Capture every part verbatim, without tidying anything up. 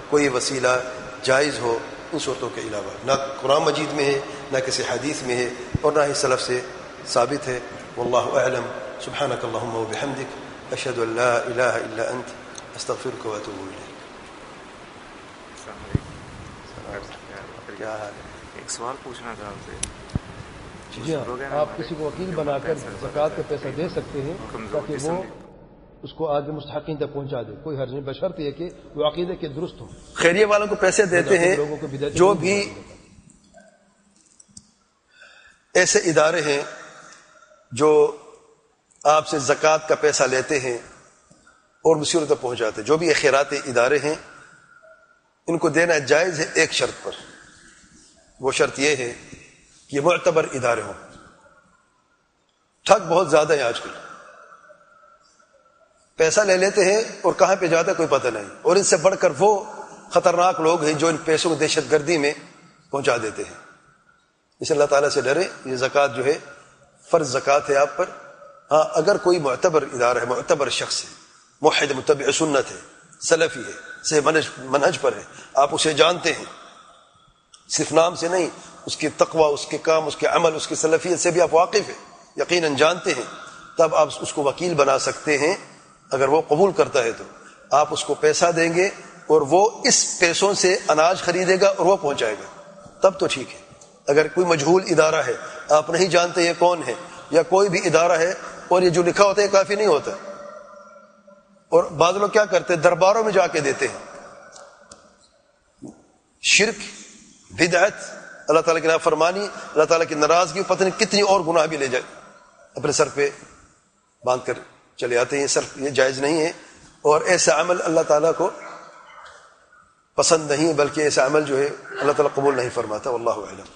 کوئی وسیلہ جائز ہو ان صورتوں کے علاوہ. نہ قرآن مجید میں ہے، نہ کسی حدیث میں ہے، اور نہ ہی سلف سے ثابت ہے. واللہ اعلم. سبحانک اللہم و بحمدک، اشہد ان لا الہ الا انت، استغفرک و اتوب الیک. کیا حال ہے؟ ایک سوال پوچھنا تھا آپ سے. جی ہاں، آپ کسی کو وکیل بنا کر زکوٰۃ کا پیسہ دے سکتے ہیں تاکہ وہ اس کو آگے مستحقین تک پہنچا دے، کوئی حرج نہیں، بشرط یہ کہ وہ عقیدے کے درست ہوں. خیریہ والوں کو پیسے دیتے ہیں. جو بھی ایسے ادارے ہیں جو آپ سے زکوٰۃ کا پیسہ لیتے ہیں اور مصیبت تک پہنچاتے ہیں، جو بھی خیراتی ادارے ہیں ان کو دینا جائز ہے ایک شرط پر. وہ شرط یہ ہے کہ معتبر ادارے ہوں. ٹھگ بہت زیادہ ہے آج کل، پیسہ لے لیتے ہیں اور کہاں پہ جاتا ہے کوئی پتہ نہیں. اور ان سے بڑھ کر وہ خطرناک لوگ ہیں جو ان پیسوں کو دہشت گردی میں پہنچا دیتے ہیں. اس اللہ تعالیٰ سے ڈرے. یہ زکوٰۃ جو ہے فرض زکوٰۃ ہے آپ پر. ہاں اگر کوئی معتبر ادارہ ہے، معتبر شخص ہے، موحد متبع سنت ہے، سلفی ہے، سے منہج منہج پر ہے، آپ اسے جانتے ہیں صرف نام سے نہیں، اس کی تقوی، اس کے کام، اس کے عمل، اس کی سلفیت سے بھی آپ واقف ہیں، یقیناً جانتے ہیں، تب آپ اس کو وکیل بنا سکتے ہیں. اگر وہ قبول کرتا ہے تو آپ اس کو پیسہ دیں گے اور وہ اس پیسوں سے اناج خریدے گا اور وہ پہنچائے گا، تب تو ٹھیک ہے. اگر کوئی مجہول ادارہ ہے، آپ نہیں جانتے یہ کون ہے، یا کوئی بھی ادارہ ہے اور یہ جو لکھا ہوتا ہے کافی نہیں ہوتا. اور بعض لوگ کیا کرتے ہیں، درباروں میں جا کے دیتے ہیں. شرک، بدعت، اللہ تعالیٰ کی نافرمانی، اللہ تعالیٰ کی ناراضگی، پتہ نہیں کتنی اور گناہ بھی لے جائے اپنے سر پہ باندھ کر چلے آتے ہیں. صرف یہ جائز نہیں ہے، اور ایسا عمل اللہ تعالیٰ کو پسند نہیں، بلکہ ایسا عمل جو ہے اللہ تعالیٰ قبول نہیں فرماتا. واللہ اعلم.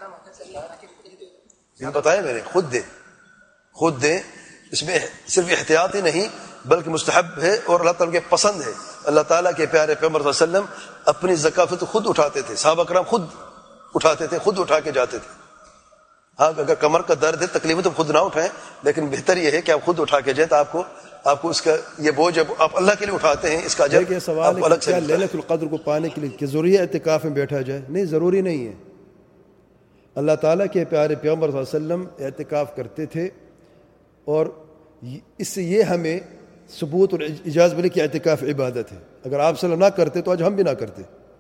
یہ بتایا میں نے، خود دیں، خود دیں. اس میں صرف احتیاط ہی نہیں بلکہ مستحب ہے اور اللہ تعالیٰ کے پسند ہے. اللہ تعالیٰ کے پیارے پیغمبر صلی اللہ علیہ وسلم اپنی زکات خود اٹھاتے تھے، صحابہ کرام خود اٹھاتے تھے، خود اٹھا کے جاتے تھے. ہاں اگر کمر کا درد ہے، تکلیف ہے تو خود نہ اٹھائیں، لیکن بہتر یہ ہے کہ آپ خود اٹھا کے جائیں. تو آپ کو آپ کو اس کا یہ بوجھ جب آپ اللہ کے لیے اٹھاتے ہیں، اس کا اجر یہ سوال ہے کہ کیا لیلۃ القدر کو پانے کے لیے کہ ضروری ہے اعتکاف میں بیٹھا جائے؟ نہیں، ضروری نہیں ہے. اللہ تعالیٰ کے پیارے پیغمبر صلی اللہ علیہ وسلم اعتکاف کرتے تھے، اور اس سے یہ ہمیں ثبوت اور اجازت ملی کہ اعتکاف عبادت ہے. اگر آپ صلی اللہ علیہ وسلم نہ کرتے تو آج ہم بھی نہ کرتے.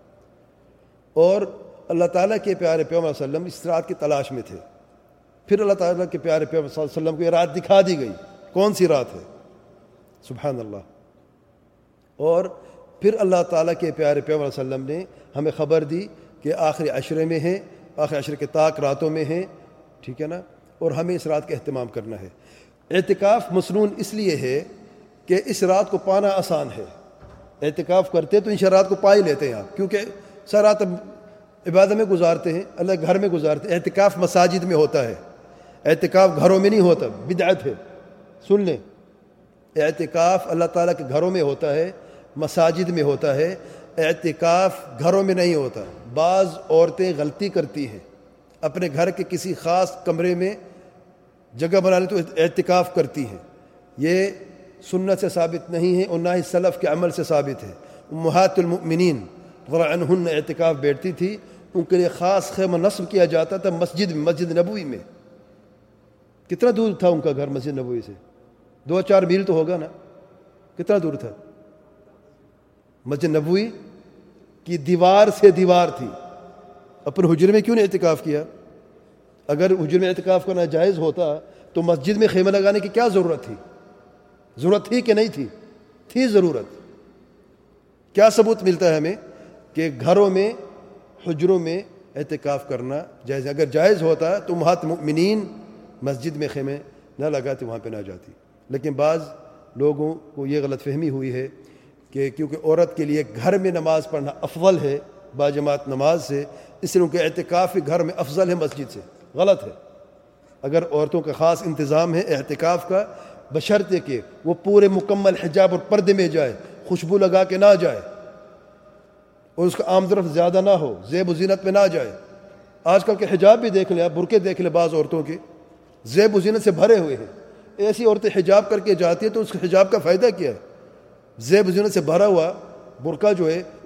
اور اللہ تعالیٰ کے پیارے پیغمبر صلی اللہ علیہ وسلم اس رات کی تلاش میں تھے. پھر اللہ تعالیٰ کے پیارے پیغمبر صلی اللہ علیہ وسلم کو یہ رات دکھا دی گئی. کون سی رات ہے؟ سبحان اللہ. اور پھر اللہ تعالیٰ کے پیارے پیغمبر صلی اللہ علیہ وسلم نے ہمیں خبر دی کہ آخری عشرے میں ہیں، آخری عشرے کے طاق راتوں میں ہیں، ٹھیک ہے نا، اور ہمیں اس رات کا اہتمام کرنا ہے. اعتکاف مسنون اس لیے ہے کہ اس رات کو پانا آسان ہے. اعتکاف کرتے تو ان رات کو پا ہی لیتے ہیں آپ، کیونکہ سر رات عبادت میں گزارتے ہیں، اللہ گھر میں گزارتے ہیں. اعتکاف مساجد میں ہوتا ہے، اعتکاف گھروں میں نہیں ہوتا، بدعت ہے. سن لیں، اعتکاف اللہ تعالیٰ کے گھروں میں ہوتا ہے، مساجد میں ہوتا ہے. اعتکاف گھروں میں نہیں ہوتا. بعض عورتیں غلطی کرتی ہیں، اپنے گھر کے کسی خاص کمرے میں جگہ بنا لے تو اعتکاف کرتی ہیں. یہ سنت سے ثابت نہیں ہے اور نہ ہی سلف کے عمل سے ثابت ہے. امہات المؤمنین رضی اللہ عنہن اعتکاف بیٹھتی تھی، ان کے لیے خاص خیمہ نصب کیا جاتا تھا مسجد میں، مسجد نبوی میں. کتنا دور تھا ان کا گھر مسجد نبوی سے؟ دو چار میل تو ہوگا نا. کتنا دور تھا؟ مسجد نبوی کی دیوار سے دیوار تھی. اپنے حجرے میں کیوں نہیں اعتکاف کیا؟ اگر حجرے میں اعتکاف کرنا جائز ہوتا تو مسجد میں خیمہ لگانے کی کیا ضرورت تھی؟ ضرورت تھی کہ نہیں تھی؟ تھی ضرورت. کیا ثبوت ملتا ہے ہمیں کہ گھروں میں، حجروں میں اعتکاف کرنا جائز ہے؟ اگر جائز ہوتا تو امہات المؤمنین مسجد میں خیمے نہ لگاتے، وہاں پہ نہ جاتی. لیکن بعض لوگوں کو یہ غلط فہمی ہوئی ہے کہ کیونکہ عورت کے لیے گھر میں نماز پڑھنا افضل ہے باجماعت نماز سے، اس لیے ان کے اعتکاف گھر میں افضل ہے مسجد سے. غلط ہے. اگر عورتوں کا خاص انتظام ہے اعتکاف کا، بشرطے کہ وہ پورے مکمل حجاب اور پردے میں جائے، خوشبو لگا کے نہ جائے، اور اس کا عام طرف زیادہ نہ ہو، زیب و زینت میں نہ جائے. آج کل کے حجاب بھی دیکھ لیں آپ، برقعے دیکھ لیں بعض عورتوں کے زیب و زینت سے بھرے ہوئے ہیں. ایسی عورتیں حجاب کر کے جاتی ہیں تو اس کے حجاب کا فائدہ کیا ہے؟ زیب و زینت سے بھرا ہوا برقع جو ہے